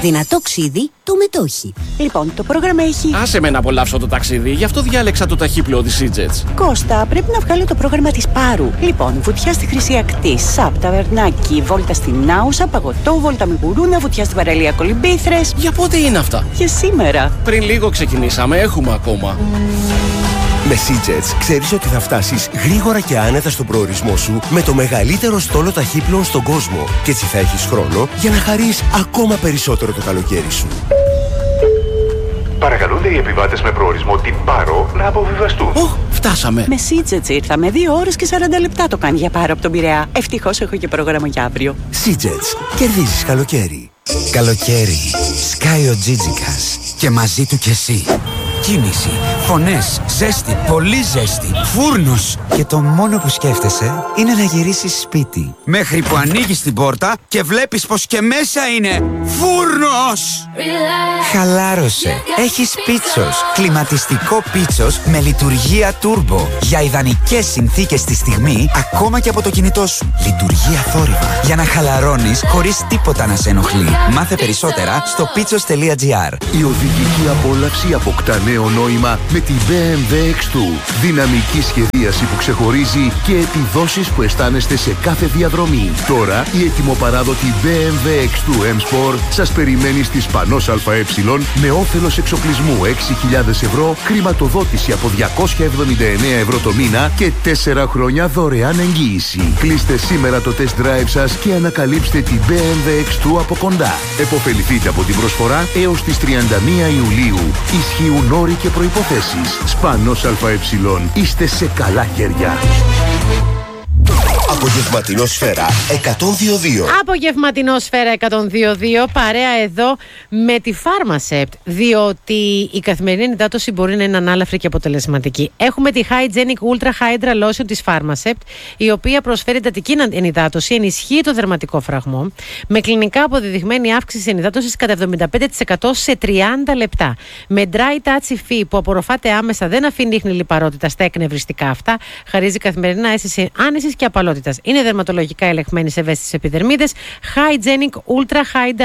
Δυνατό ξύδι, το μετόχι. Λοιπόν, το πρόγραμμα έχει... Άσε με να απολαύσω το ταξίδι, γι' αυτό διάλεξα το ταχύπλοο της EasyJet. Κώστα, πρέπει να βγάλω το πρόγραμμα της Πάρου. Λοιπόν, βουτιά στη Χρυσή Ακτή, ΣΑΠ, ταβερνάκι, βόλτα στην Άουσα, παγωτό, βόλτα με γουρούνα, βουτιά στην παραλία Κολυμπήθρες. Για πότε είναι αυτά? Για σήμερα. Πριν λίγο ξεκινήσαμε, έχουμε ακόμα. Με EasyJet ξέρεις ότι θα φτάσεις γρήγορα και άνετα στον προορισμό σου με το μεγαλύτερο στόλο ταχύπλοων στον κόσμο. Και έτσι θα έχεις χρόνο για να χαρείς ακόμα περισσότερο το καλοκαίρι σου. Παρακαλούνται οι επιβάτες με προορισμό την Πάρο να αποβιβαστούν. Φτάσαμε. Με EasyJet ήρθαμε. 2 ώρες και 40 λεπτά το κάνει για Πάρο από τον Πειραιά. Ευτυχώς έχω και πρόγραμμα για αύριο. EasyJet. Κερδίζεις καλοκαίρι. Καλοκαίρι. Σκάει ο Τζίτζικας. Και μαζί του κι εσύ. Κίνηση, φωνές, ζέστη, πολύ ζέστη, φούρνος. Και το μόνο που σκέφτεσαι είναι να γυρίσεις σπίτι. Μέχρι που ανοίγεις την πόρτα και βλέπεις πως και μέσα είναι φούρνος. Χαλάρωσε. Έχεις Πίτσος. Κλιματιστικό Πίτσος με λειτουργία turbo. Για ιδανικές συνθήκες στη στιγμή, ακόμα και από το κινητό σου. Λειτουργία θόρυβα. Για να χαλαρώνεις χωρίς τίποτα να σε ενοχλεί. Μάθε περισσότερα στο pitsos.gr. Η οδηγική απόλαυση αποκτά νέο νόημα με τη BMW X2. Δυναμική σχεδίαση που ξεχωρίζει και επιδόσεις που αισθάνεστε σε κάθε διαδρομή. Τώρα η ετοιμοπαράδοτη BMW X2 M Sport σας περιμένει στη Σπανός ΑΕ με όφελος εξοπλισμού 6.000 ευρώ, χρηματοδότηση από 279 ευρώ το μήνα και 4 χρόνια δωρεάν εγγύηση. Κλείστε σήμερα το test drive σας και ανακαλύψτε την BMW X2 από κοντά. Εποφεληθείτε από την προσφορά έως τις 31 Ιουλίου. Ισχύουν όροι και προϋποθέσεις. Σπανός ΑΕ. Είστε σε καλά χέρια. Απογευματινό Σφαίρα 102.2. Απογευματινό Σφαίρα 102.2. Παρέα εδώ με τη Pharmacept, διότι η καθημερινή ενυδάτωση μπορεί να είναι ανάλαφρη και αποτελεσματική. Έχουμε τη Hygienic Ultra Hydra Lotion της Pharmacept, η οποία προσφέρει εντατική ενυδάτωση, ενισχύει το δερματικό φραγμό, με κλινικά αποδεδειγμένη αύξηση ενυδάτωσης κατά 75% σε 30 λεπτά. Με dry touch υφή που απορροφάται άμεσα, δεν αφήνει ίχνη λιπαρότητα στα εκνευριστικά αυτά, χαρίζει καθημερινά αίσθηση άνεσης και απαλότητας. Είναι δερματολογικά ελεγχμένη σε ευαίσθητες επιδερμίδες. Hygienic Ultra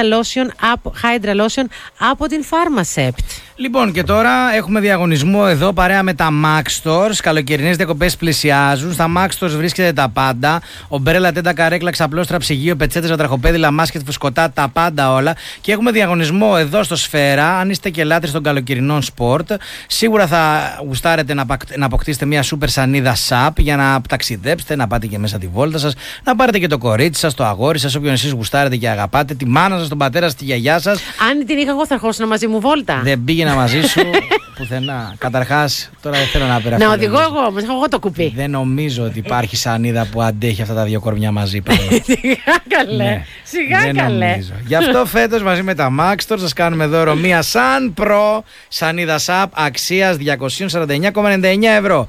Hydra Lotion από την Pharmacept. Λοιπόν, και τώρα έχουμε διαγωνισμό εδώ παρέα με τα Max Stores. Καλοκαιρινές διακοπές πλησιάζουν. Στα Max Stores βρίσκεται τα πάντα. Ομπρέλα, τέντα, καρέκλα, ξαπλώστρα, ψυγείο, πετσέτες, βατραχοπέδιλα, μάσκετ, φουσκωτά, τα πάντα όλα. Και έχουμε διαγωνισμό εδώ στο Σφαίρα. Αν είστε και λάτρεις των καλοκαιρινών σπορτ, σίγουρα θα γουστάρετε να αποκτήσετε μια σούπερ σανίδα SAP για να ταξιδέψετε, να πάτε και μέσα τη βόλτα σας, να πάρετε και το κορίτσι σας, το αγόρι σας, όποιον εσείς γουστάρετε και αγαπάτε, τη μάνα σας, τον πατέρα σας, τη γιαγιά σας. Αν την είχα εγώ, θα ερχόσουν μαζί μου βόλτα. Δεν πήγαινα μαζί σου πουθενά. Καταρχάς, τώρα δεν θέλω να περάσω. Να οδηγώ εγώ όμως, έχω εγώ το κουπί. Δεν νομίζω ότι υπάρχει σανίδα που αντέχει αυτά τα δύο κορμιά μαζί. Σιγά καλέ. Ναι. Σιγά καλέ. Νομίζω. Γι' αυτό φέτος μαζί με τα Max Stores σας κάνουμε δώρο μία Sun Pro σανίδα SAP αξίας 249,99 ευρώ.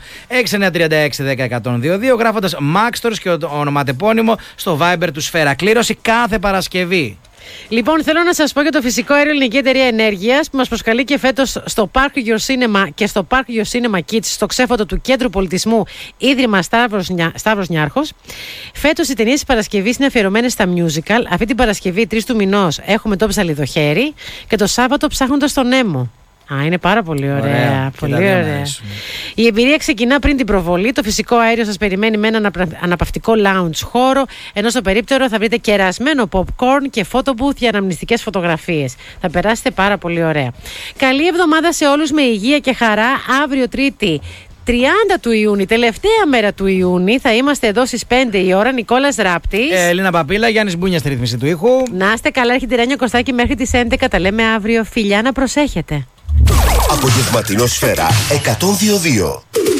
6936101022 γράφοντας Max Stores και ονοματεπώνυμο στο Viber του Σφαίρα. Κλήρωση κάθε Παρασκευή. Λοιπόν, θέλω να σας πω για το φυσικό αέριο Ελληνική Εταιρεία Ενέργειας που μας προσκαλεί και φέτος στο Park Your Cinema και στο Park Your Cinema Kids στο ξέφωτο του Κέντρου Πολιτισμού Ίδρυμα Σταύρος Νιάρχος. Φέτος οι ταινίες της Παρασκευής είναι αφιερωμένες στα musical. Αυτή την Παρασκευή 3 του μηνός έχουμε το Ψαλιδοχέρι και το Σάββατο Ψάχνοντας τον Νέμο. Είναι πάρα πολύ ωραία. Πολύ ωραία. Η εμπειρία ξεκινά πριν την προβολή. Το φυσικό αέριο σας περιμένει με ένα αναπαυτικό lounge χώρο, ενώ στο περίπτερο θα βρείτε κερασμένο popcorn και photo booth για αναμνηστικές φωτογραφίες. Θα περάσετε πάρα πολύ ωραία. Καλή εβδομάδα σε όλους με υγεία και χαρά. Αύριο Τρίτη 30 του Ιούνιου, τελευταία μέρα του Ιούνιου, θα είμαστε εδώ στις 5 η ώρα. Νικόλας Ράπτης, Ελίνα Παπίλα, Γιάννης Μπούνια στη ρύθμιση του ήχου. Να είστε καλά, έρχεται Ρένιο Κωστάκη μέχρι τις 11. Τα λέμε αύριο. Φιλιά, να προσέχετε. Απογευματινό Σφαίρα 102.2.